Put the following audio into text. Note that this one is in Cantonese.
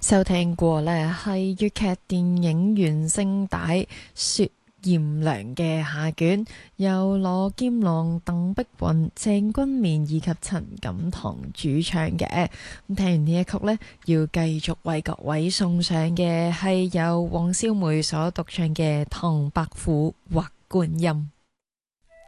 收聽過呢係粵劇電影原聲帶《雪艷良》嘅下卷，由羅劍郎、鄧碧雲、鄭君綿以及陳錦棠主唱嘅。咁聽完呢一曲呢，要繼續為各位送上嘅係由黃少梅所獨唱嘅《唐伯虎畫觀音》。